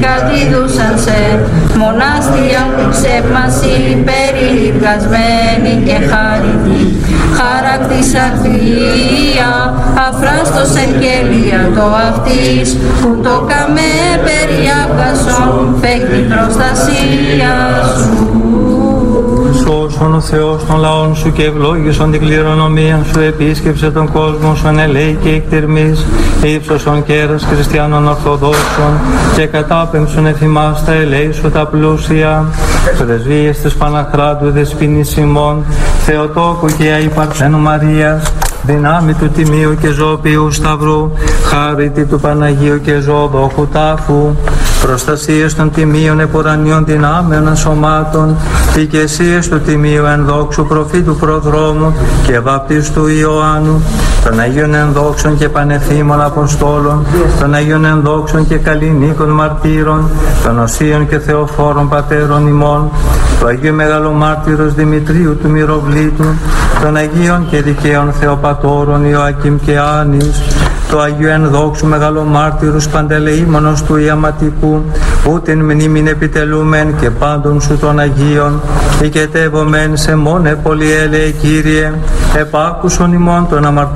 κατήδουσαν σε μονάστηρια ξέπμαση περιεργασμένη και χαριτή. Χαρακτής αρθρία, αφράστος ευκαιρία το αυτής, που το καμέ περιάβγασον, φέχτη προστασία σου. Σώσον ο Θεός των λαών σου και ευλόγησον την κληρονομία σου, επίσκεψε τον κόσμο σου εν ελέη και εκτιρμής, ύψωσον κέρας χριστιανών ορθοδόξων και κατάπεμψον εφημάς τα ελέη σου τα πλούσια. Πρεσβείες της Παναχράτου Δεσποινής ημών, Θεοτόκου και Αϊ Παρθένου Μαρίας, δυνάμει του Τιμίου και Ζωοποιού Σταυρού, χάρητη του Παναγίου και Ζωοδόχου Τάφου, προστασίες των Τιμίων επουρανίων δυνάμεων σωμάτων, οικεσίες του Τιμίου ενδόξου προφήτου προδρόμου και βαπτίστου Ιωάννου, των Αγίων ενδόξων και πανεθήμων Αποστόλων, των Αγίων ενδόξων και καλλινίκων μαρτύρων, των Οσίων και Θεοφόρων πατέρων ημών, του Αγίου Μεγαλομάρτυρος Δημητρίου του Μυροβλήτου, των Αγίων και δικαίων Θεοπατώρων Ιωακήμ και Άνης, του Αγίου Ενδόξου Μεγαλομάρτυρους Παντελεήμονος του Ιαματικού, που την μνήμην επιτελούμεν και πάντων σου των Αγίων, οικετεύομεν σε μόνε πολυέλεε Κύριε, επάκουσον ημών των αμαρτωλών